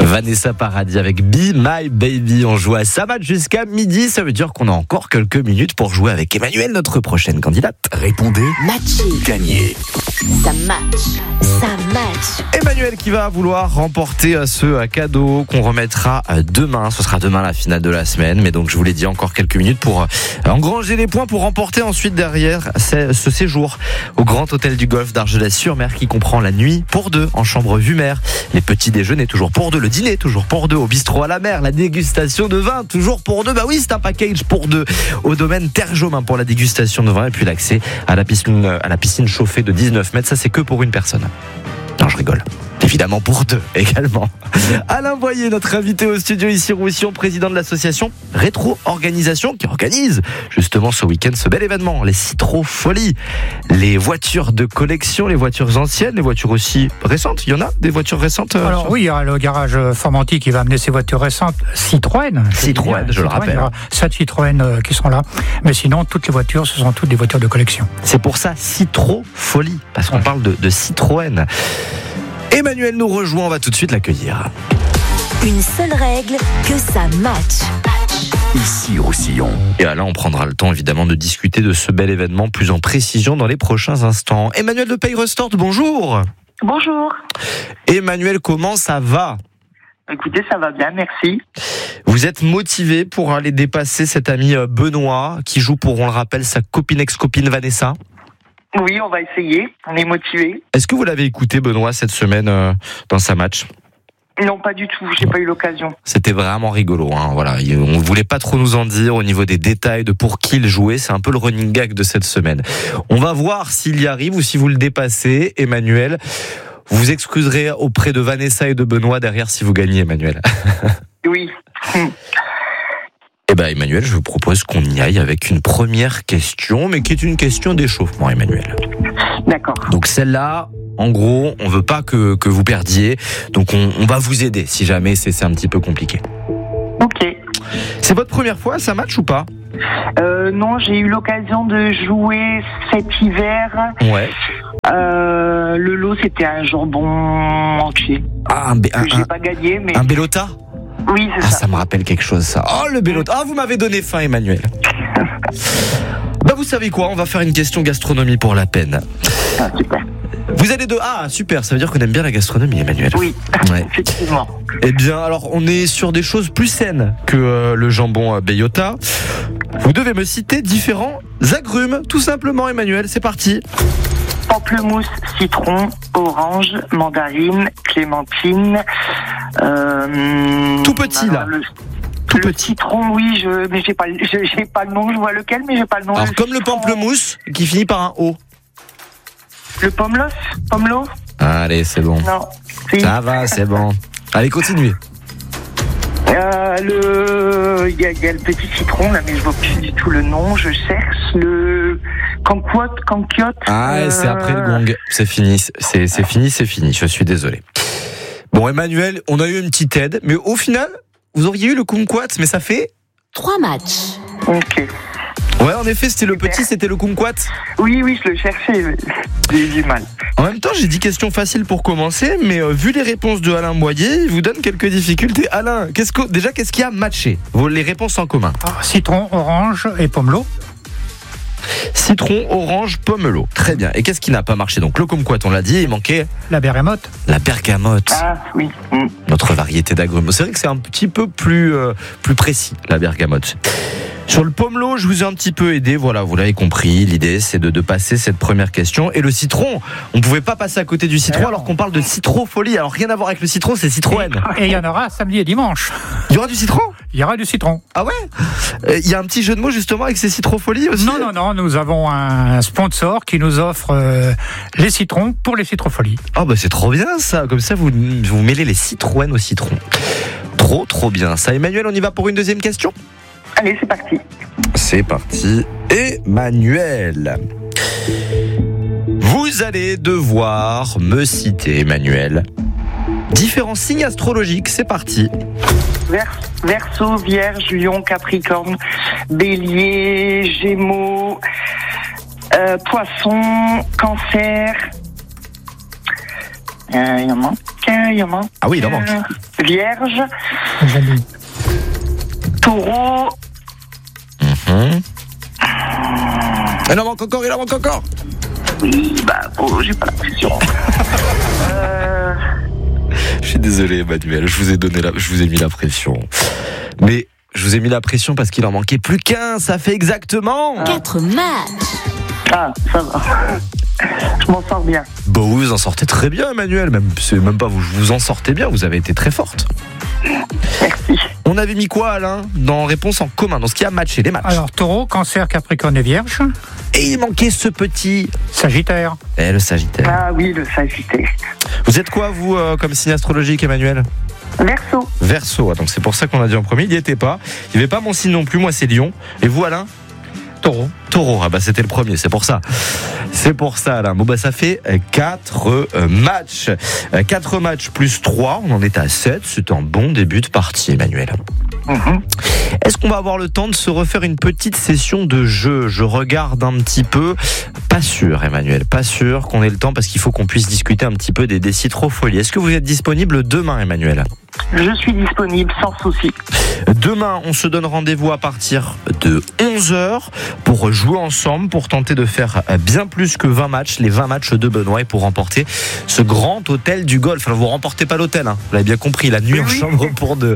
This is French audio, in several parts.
Vanessa Paradis avec Be My Baby. On joue à ça match jusqu'à midi. Ça veut dire qu'on a encore quelques minutes pour jouer avec Emmanuel, notre prochaine candidate. Répondez. Matché. Gagnez. Ça match. Ça match. Emmanuel qui va vouloir remporter ce cadeau qu'on remettra demain. Ce sera demain la finale de la semaine. Mais donc je vous l'ai dit, encore quelques minutes pour engranger les points pour remporter ensuite derrière ce séjour au Grand Hôtel du Golfe d'Argelès-sur-Mer qui comprend la nuit pour deux en chambre vue mer, les petits déjeuners toujours pour deux, le dîner toujours pour deux, au bistrot à la mer, la dégustation de vin toujours pour deux. Bah oui, c'est un package pour deux au domaine Terre Jaume pour la dégustation de vin et puis l'accès à la piscine chauffée de 19 mètres. Ça, c'est que pour une personne. Non, je rigole. Évidemment pour deux également. Alain Boyer, notre invité au studio ici Roussillon, président de l'association Rétro Organisation qui organise justement ce week-end ce bel événement, les Citro Folies. Les voitures de collection, les voitures anciennes, les voitures aussi récentes. Il y en a des voitures récentes Alors oui, il y aura le garage Formanti qui va amener ses voitures récentes. Citroën, je le rappelle. Il y aura 7 Citroën qui seront là. Mais sinon, toutes les voitures, ce sont toutes des voitures de collection. C'est pour ça Citro Folie, parce qu'on parle de Citroën. Emmanuel nous rejoint, on va tout de suite l'accueillir. Une seule règle, que ça match. Ici Roussillon. Et là, on prendra le temps évidemment de discuter de ce bel événement plus en précision dans les prochains instants. Emmanuel de Paye-Restort, bonjour. Bonjour. Emmanuel, comment ça va ? Écoutez, ça va bien, merci. Vous êtes motivé pour aller dépasser cet ami Benoît qui joue pour, on le rappelle, sa ex-copine Vanessa ? Oui, on va essayer, on est motivés. Est-ce que vous l'avez écouté, Benoît, cette semaine dans sa match ? Non, pas du tout, j'ai pas eu l'occasion. C'était vraiment rigolo, hein, voilà. On voulait pas trop nous en dire au niveau des détails de pour qui il jouait. C'est un peu le running gag de cette semaine. On va voir s'il y arrive ou si vous le dépassez, Emmanuel. Vous vous excuserez auprès de Vanessa et de Benoît derrière si vous gagnez, Emmanuel. Oui. Eh ben, Emmanuel, je vous propose qu'on y aille avec une première question, mais qui est une question d'échauffement, Emmanuel. D'accord. Donc celle-là, en gros, on veut pas que vous perdiez, donc on va vous aider si jamais c'est un petit peu compliqué. Ok. C'est votre première fois à ça match ou pas ? Non, j'ai eu l'occasion de jouer cet hiver. Ouais. Le lot, c'était un jambon entier. Ah, j'ai pas gagné, mais... Un Bellota ? Oui, c'est ça. Ça me rappelle quelque chose, ça. Oh, le Bellota. Ah, vous m'avez donné faim, Emmanuel. Bah, vous savez quoi ? On va faire une question gastronomie pour la peine. Ah, super. Vous allez super, ça veut dire qu'on aime bien la gastronomie, Emmanuel. Oui, ouais. Effectivement. Eh bien, alors, on est sur des choses plus saines que le jambon Bellota. Vous devez me citer différents agrumes, tout simplement, Emmanuel. C'est parti. Pamplemousse, citron, orange, mandarine, clémentine. Tout petit, là. Tout le petit. Citron, oui, mais j'ai pas le nom. Je vois lequel, mais j'ai pas le nom. Alors, comme le pamplemousse qui finit par un O. Le pomelo. Allez, c'est bon. Non. Si. Ça va, c'est bon. Allez, continuez. Il y a le petit citron, là, mais je vois plus du tout le nom. Je cherche le canciotte. Ah, c'est après le gong. C'est fini. C'est fini. Je suis désolé. Bon, Emmanuel, on a eu une petite aide, mais au final, vous auriez eu le kumquat, mais ça fait 3 matchs. Ok. Ouais, en effet, c'était le petit, c'était le kumquat. Oui, je le cherchais, mais j'ai eu du mal. En même temps, j'ai dit question facile pour commencer, mais vu les réponses de Alain Boyer, il vous donne quelques difficultés. Alain, qu'est-ce qui a matché ? Les réponses en commun. Citron, orange et pomelo. Citron, orange, pomelo. Très bien. Et qu'est-ce qui n'a pas marché ? Donc le kumquat, on l'a dit, il manquait La bergamote. la bergamote. Ah, oui. Notre variété d'agrumes. C'est vrai que c'est un petit peu plus précis, la bergamote. Sur le pomelo, je vous ai un petit peu aidé, voilà, vous l'avez compris. L'idée, c'est de passer cette première question. Et le citron, on ne pouvait pas passer à côté du citron alors qu'on parle de Citro-Folie. Alors rien à voir avec le citron, c'est Citroën. Et il y en aura samedi et dimanche. Il y aura du citron ? Il y aura du citron. Ah ouais ? Il y a un petit jeu de mots justement avec ces Citro-Folies aussi ? Non, nous avons un sponsor qui nous offre les citrons pour les Citrofolies. Ah bah c'est trop bien ça, comme ça vous mêlez les Citroën au citron. Trop bien ça. Emmanuel, on y va pour une deuxième question ? Allez, c'est parti. C'est parti. Emmanuel. Vous allez devoir me citer, Emmanuel, différents signes astrologiques. C'est parti. Verseau, Vierge, Lion, Capricorne, Bélier, Gémeaux, Poisson, Cancer, Il en manque. Ah oui, il en manque. Vierge. Joli. Taureau. Il en manque encore. Oui, j'ai pas la pression. Je suis désolé, Emmanuel, je vous ai mis la pression. Mais je vous ai mis la pression parce qu'il en manquait plus qu'un, ça fait exactement 4 matchs. Ah, ça va. Je m'en sors bien. Bon, vous vous en sortez très bien, Emmanuel. C'est même pas vous en sortez bien, vous avez été très forte. Merci. On avait mis quoi, Alain, dans réponse en commun, dans ce qui a matché les matchs? Alors, Taureau, Cancer, Capricorne et Vierge. Et il manquait ce petit... Sagittaire. Le Sagittaire. Ah oui, le Sagittaire. Vous êtes quoi, vous, comme signe astrologique, Emmanuel? Verseau. Verseau, donc c'est pour ça qu'on a dit en premier, il n'y était pas. Il n'y avait pas mon signe non plus, moi c'est Lion. Et vous, Alain? Taureau, c'était le premier, c'est pour ça. Alain. Bon, ça fait 4 matchs. 4 matchs plus 3, on en est à 7. C'est un bon début de partie, Emmanuel. Est-ce qu'on va avoir le temps de se refaire une petite session de jeu? Je regarde un petit peu. Pas sûr, Emmanuel, pas sûr qu'on ait le temps parce qu'il faut qu'on puisse discuter un petit peu des citrofolies. Est-ce que vous êtes disponible demain, Emmanuel? Je suis disponible sans souci. Demain, on se donne rendez-vous à partir de 11h pour jouer ensemble, pour tenter de faire bien plus que 20 matchs, les 20 matchs de Benoît, et pour remporter ce grand hôtel du golf. Alors, vous ne remportez pas l'hôtel, hein, vous l'avez bien compris, la nuit en chambre pour 2.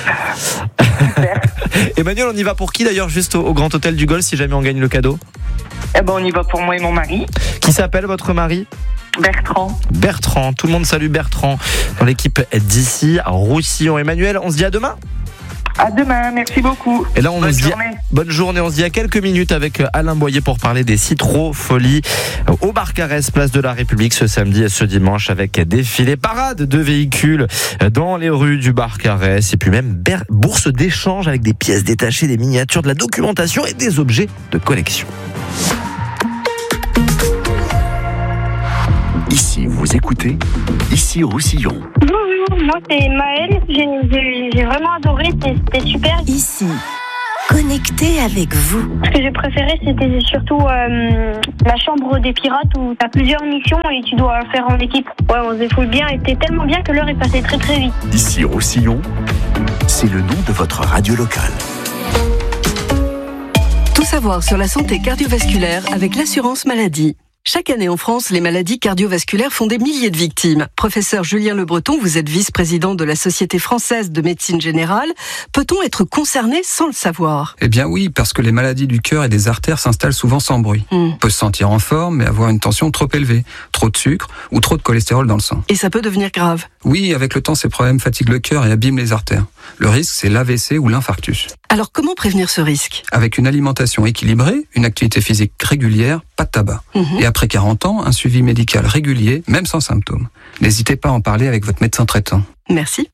Emmanuel, on y va pour qui d'ailleurs, juste au grand hôtel du golf, si jamais on gagne le cadeau? On y va pour moi et mon mari. Qui s'appelle votre mari? Bertrand. Tout le monde salue Bertrand dans l'équipe d'ici à Roussillon. Emmanuel, on se dit à demain. À demain, merci beaucoup. Et là, on bonne se dit journée. Bonne journée. On se dit à quelques minutes avec Alain Boyer pour parler des citrofolies au Barcarès, place de la République, ce samedi et ce dimanche, avec défilé, parade de véhicules dans les rues du Barcarès, et puis même bourse d'échange avec des pièces détachées, des miniatures, de la documentation et des objets de collection. Ici, vous écoutez, ici Roussillon. Bonjour, moi c'est Maëlle, j'ai vraiment adoré, c'était super. Ici, connecté avec vous. Ce que j'ai préféré, c'était surtout la chambre des pirates où t'as plusieurs missions et tu dois faire en équipe. Ouais, on se défoule bien et c'était tellement bien que l'heure est passée très très vite. Ici Roussillon, c'est le nom de votre radio locale. Tout savoir sur la santé cardiovasculaire avec l'assurance maladie. Chaque année en France, les maladies cardiovasculaires font des milliers de victimes. Professeur Julien Le Breton, vous êtes vice-président de la Société française de médecine générale. Peut-on être concerné sans le savoir? Eh bien oui, parce que les maladies du cœur et des artères s'installent souvent sans bruit. On peut se sentir en forme, mais avoir une tension trop élevée, trop de sucre ou trop de cholestérol dans le sang. Et ça peut devenir grave. Oui, avec le temps, ces problèmes fatiguent le cœur et abîment les artères. Le risque, c'est l'AVC ou l'infarctus. Alors comment prévenir ce risque? Avec une alimentation équilibrée, une activité physique régulière, pas de tabac. Et après 40 ans, un suivi médical régulier, même sans symptômes. N'hésitez pas à en parler avec votre médecin traitant. Merci.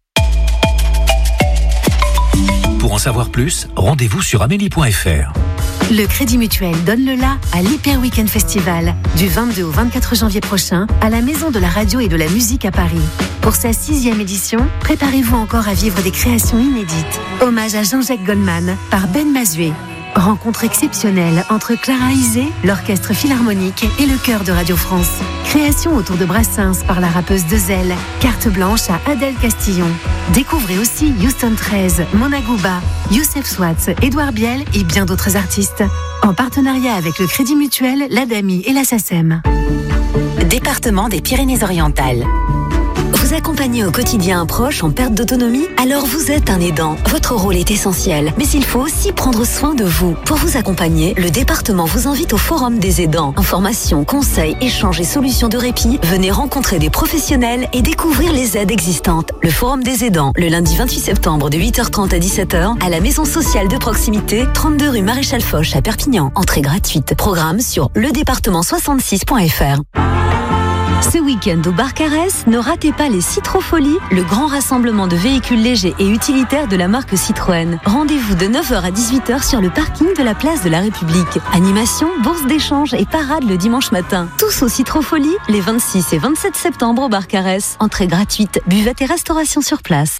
Pour en savoir plus, rendez-vous sur amélie.fr. Le Crédit Mutuel donne le la à l'Hyper Weekend Festival du 22 au 24 janvier prochain à la Maison de la Radio et de la Musique à Paris. Pour sa 6e édition, préparez-vous encore à vivre des créations inédites. Hommage à Jean-Jacques Goldman par Ben Mazué. Rencontre exceptionnelle entre Clara Isé, l'Orchestre Philharmonique et le Chœur de Radio France. Création autour de Brassens par la rappeuse Dezel. Carte blanche à Adèle Castillon. Découvrez aussi Houston 13, Mona Gouba, Youssef Swatz, Édouard Biel et bien d'autres artistes. En partenariat avec le Crédit Mutuel, l'ADAMI et la SACEM. Département des Pyrénées-Orientales. Vous accompagnez au quotidien un proche en perte d'autonomie? Alors vous êtes un aidant. Votre rôle est essentiel. Mais il faut aussi prendre soin de vous. Pour vous accompagner, le département vous invite au Forum des aidants. Informations, conseils, échanges et solutions de répit. Venez rencontrer des professionnels et découvrir les aides existantes. Le Forum des aidants, le lundi 28 septembre de 8h30 à 17h à la Maison sociale de proximité, 32 rue Maréchal Foch à Perpignan. Entrée gratuite. Programme sur ledépartement66.fr. Ce week-end au Barcarès, ne ratez pas les Citrofolies, le grand rassemblement de véhicules légers et utilitaires de la marque Citroën. Rendez-vous de 9h à 18h sur le parking de la place de la République. Animation, bourse d'échange et parade le dimanche matin. Tous aux Citrofolies, les 26 et 27 septembre au Barcarès. Entrée gratuite, buvette et restauration sur place.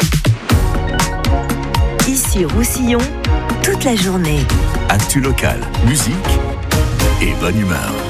Ici Roussillon, toute la journée. Actu locale, musique et bonne humeur.